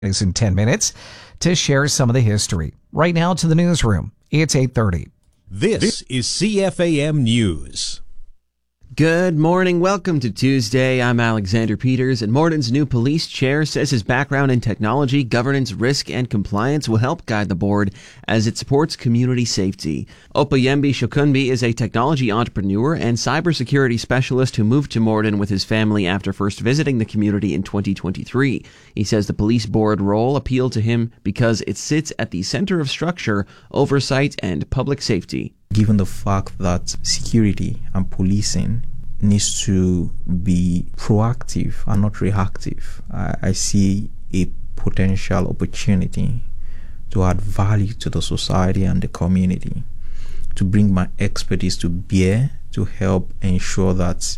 Is in 10 minutes to share some of the history. Right now to the newsroom. It's 8:30. This is CFAM News. Good morning. Welcome to Tuesday. I'm Alexander Peters, and Morden's new police chair says his background in technology, governance, risk, and compliance will help guide the board as it supports community safety. Opayembi Shokunbi is a technology entrepreneur and cybersecurity specialist who moved to Morden with his family after first visiting the community in 2023. He says the police board role appealed to him because it sits at the center of structure, oversight, and public safety. Given the fact that security and policing needs to be proactive and not reactive, I see a potential opportunity to add value to the society and the community, to bring my expertise to bear to help ensure that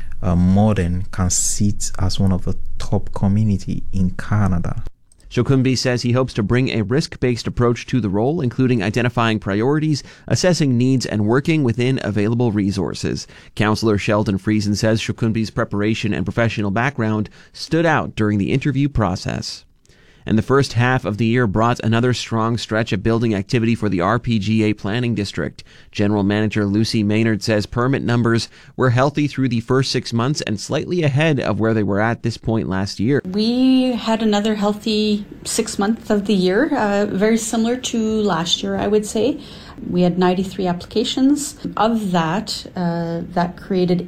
Morden can sit as one of the top community in Canada. Shokunbi says he hopes to bring a risk-based approach to the role, including identifying priorities, assessing needs, and working within available resources. Councillor Sheldon Friesen says Shokunbi's preparation and professional background stood out during the interview process. And the first half of the year brought another strong stretch of building activity for the RPGA Planning District. General Manager Lucy Maynard says permit numbers were healthy through the first 6 months and slightly ahead of where they were at this point last year. We had another healthy 6 months of the year, very similar to last year, I would say. We had 93 applications. Of that, that created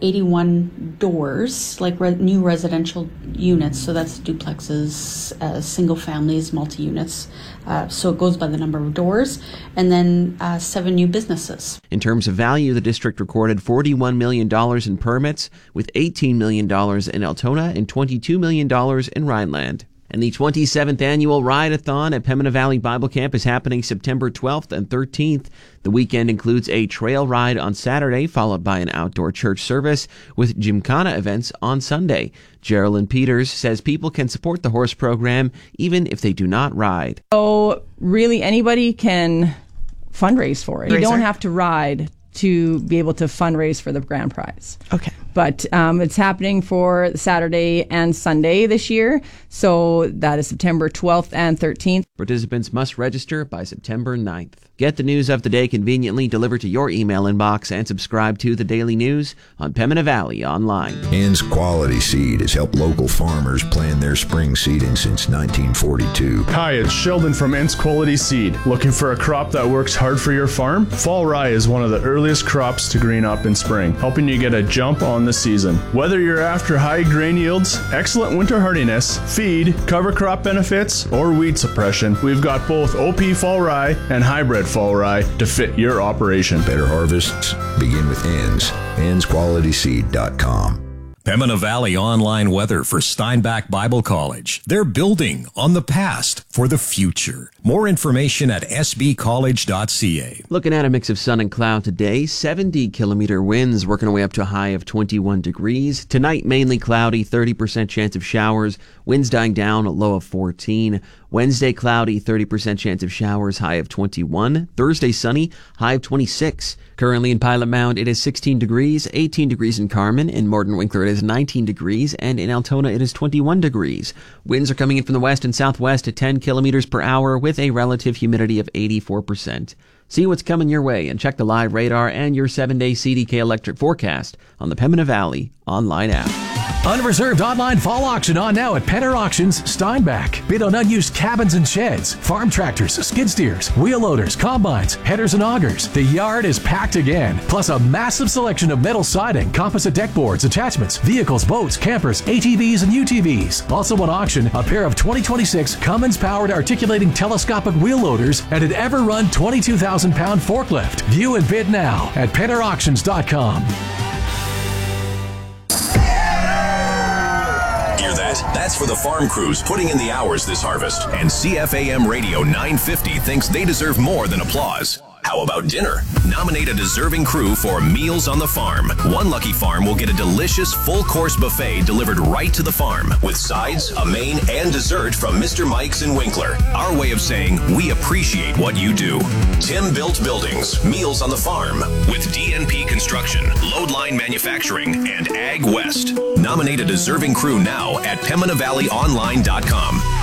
81 doors, like new residential units. So that's duplexes, single families, multi-units. So it goes by the number of doors. And then 7 new businesses. In terms of value, the district recorded $41 million in permits, with $18 million in Altona and $22 million in Rhineland. And the 27th annual Ride-a-thon at Pembina Valley Bible Camp is happening September 12th and 13th. The weekend includes a trail ride on Saturday, followed by an outdoor church service, with Gymkhana events on Sunday. Geraldine Peters says people can support the horse program even if they do not ride. So really anybody can fundraise for it. You don't have to ride to be able to fundraise for the grand prize. Okay. But it's happening for Saturday and Sunday this year. So that is September 12th and 13th. Participants must register by September 9th. Get the news of the day conveniently delivered to your email inbox and subscribe to the Daily News on Pembina Valley Online. Ends Quality Seed has helped local farmers plan their spring seeding since 1942. Hi, it's Sheldon from Ends Quality Seed. Looking for a crop that works hard for your farm? Fall rye is one of the earliest crops to green up in spring, helping you get a jump on the season. Whether you're after high grain yields, excellent winter hardiness, feed, cover crop benefits, or weed suppression, we've got both OP fall rye and hybrid fall rye to fit your operation. Better harvests begin with Ends. EndsQualitySeed.com. Pembina Valley online weather for Steinbach Bible College. They're building on the past for the future. More information at sbcollege.ca. Looking at a mix of sun and cloud today, 70-kilometer winds working our way up to a high of 21 degrees. Tonight, mainly cloudy, 30% chance of showers. Winds dying down, a low of 14. Wednesday, cloudy, 30% chance of showers, high of 21. Thursday, sunny, high of 26. Currently in Pilot Mound, it is 16 degrees, 18 degrees in Carman. In Morden Winkler, it is 19 degrees, and in Altona, it is 21 degrees. Winds are coming in from the west and southwest at 10 kilometers per hour with a relative humidity of 84%. See what's coming your way and check the live radar and your 7-day CDK electric forecast on the Pembina Valley online app. Unreserved online fall auction on now at Penner Auctions, Steinbach. Bid on unused cabins and sheds, farm tractors, skid steers, wheel loaders, combines, headers and augers. The yard is packed again, plus a massive selection of metal siding, composite deck boards, attachments, vehicles, boats, campers, ATVs and UTVs. Also on auction, a pair of 2026 Cummins-powered articulating telescopic wheel loaders and an Ever-Run 22,000-pound forklift. View and bid now at PennerAuctions.com. That's for the farm crews putting in the hours this harvest. And CFAM Radio 950 thinks they deserve more than applause. How about dinner? Nominate a deserving crew for Meals on the Farm. One lucky farm will get a delicious full-course buffet delivered right to the farm with sides, a main, and dessert from Mr. Mike's in Winkler. Our way of saying we appreciate what you do. Tim Built Buildings, Meals on the Farm with DNP Construction, Loadline Manufacturing, and Ag West. Nominate a deserving crew now at PembinaValleyOnline.com.